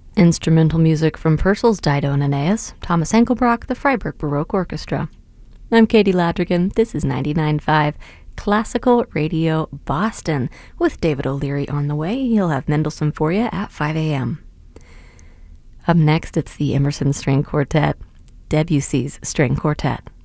Instrumental music from Purcell's Dido and Aeneas, Thomas Engelbrock, the Freiburg Baroque Orchestra. I'm Katie Ladrigan. This is 99.5 Classical Radio Boston with David O'Leary on the way. He'll have Mendelssohn for you at 5 a.m. Up next, it's the Emerson String Quartet, Debussy's String Quartet.